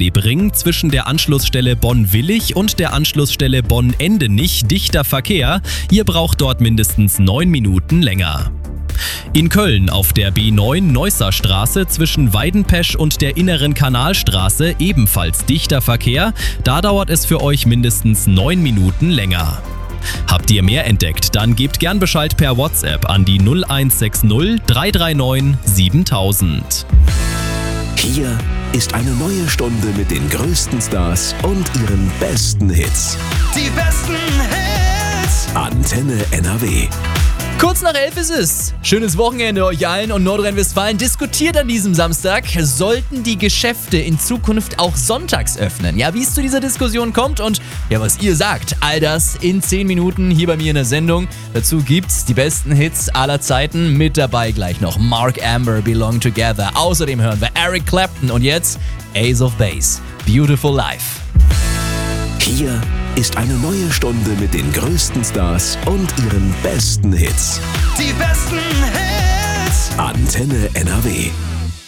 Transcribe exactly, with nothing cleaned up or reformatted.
Sebring zwischen der Anschlussstelle Bonn-Willig und der Anschlussstelle Bonn-Endenich dichter Verkehr. Ihr braucht dort mindestens neun Minuten länger. In Köln auf der B neun Neusser Straße zwischen Weidenpesch und der Inneren Kanalstraße ebenfalls dichter Verkehr. Da dauert es für euch mindestens neun Minuten länger. Habt ihr mehr entdeckt, dann gebt gern Bescheid per WhatsApp an die null eins sechs null drei drei neun siebentausend. Hier ist eine neue Stunde mit den größten Stars und ihren besten Hits. Die besten Hits. Antenne N R W. Kurz nach elf ist es. Schönes Wochenende euch allen, und Nordrhein-Westfalen diskutiert an diesem Samstag, sollten die Geschäfte in Zukunft auch sonntags öffnen? Ja, wie es zu dieser Diskussion kommt und ja, was ihr sagt, all das in zehn Minuten hier bei mir in der Sendung. Dazu gibt's die besten Hits aller Zeiten, mit dabei gleich noch Mark Amber, Belong Together. Außerdem hören wir Eric Clapton und jetzt Ace of Base, Beautiful Life. Hier ist eine neue Stunde mit den größten Stars und ihren besten Hits. Die besten Hits. Antenne N R W.